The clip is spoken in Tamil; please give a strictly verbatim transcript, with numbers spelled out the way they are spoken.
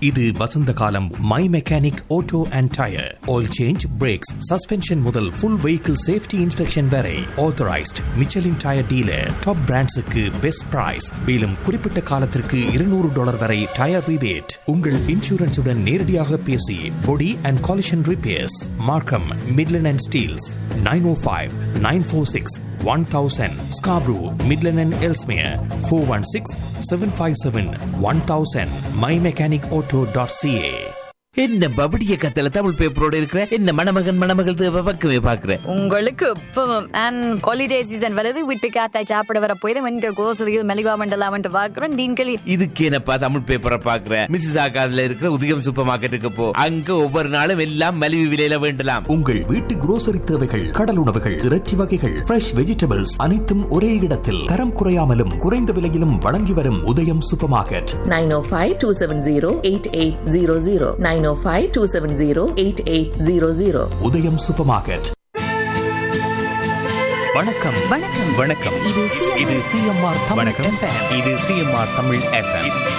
இது வசந்த காலம். My mechanic auto and tyre oil change, breaks, suspension முதல் ஃபுல் வெஹிக்கிள் சேஃப்டி இன்ஸ்பெக்ஷன் வரை authorised Michelin tyre dealer. Top பிராண்ட்ஸுக்கு best price. மேலும் குறிப்பிட்ட காலத்திற்கு இருநூறு டாலர் வரை டயர் ரிபேட். உங்கள் இன்சூரன்ஸுடன் நேரடியாக பேசி பொடி அண்ட் காலிஷன் ரிப்பேர்ஸ் மார்க்கம் Midland and Steeles nine O five nine four six one thousand. Scarborough, Midland and Ellesmere four one six, seven five seven, one thousand. my mechanic auto dot c a. என்ன பபடிய கத்தல தமிழ் பேப்பரோட இருக்கிற என்ன மணமகன் மணமகள் பக்கமே பாக்குற உங்களுக்கு இப்பவும் அண்ட் ஹாலிடே சீசன் வருது. வீட்டு காத்தாய் சாப்பிட வர போய் இந்த கோசலியில் மெலிவா மண்டலாம் பாக்குறேன். டீன்களி இதுக்கு என்னப்பா தமிழ் பேப்பரை பாக்குற? மிஸ்ஸஸ் ஆகாதுல இருக்கிற உதயம் சூப்பர் மார்க்கெட்டுக்கு போ. அங்க ஒவ்வொரு நாளும் எல்லாம் மலிவு விலையில வேண்டலாம். உங்கள் வீட்டு குரோசரி தேவைகள், கடல் உணவுகள், இறைச்சி வகைகள், ஃப்ரெஷ் வெஜிடபிள்ஸ் அனைத்தும் ஒரே இடத்தில் தரம் குறையாமலும் குறைந்த விலையிலும் வழங்கி வரும் உதயம் super market. nine oh five, two seven zero, eight eight zero zero nine oh five, two seven zero, eight eight zero zero. உதயம் சூப்பர் மார்க்கெட். வணக்கம் வணக்கம் வணக்கம். இது இது சிஎம்ஆர் தமிழ் எஃப்எம். இது சிஎம்ஆர் தமிழ் எஃப்எம்.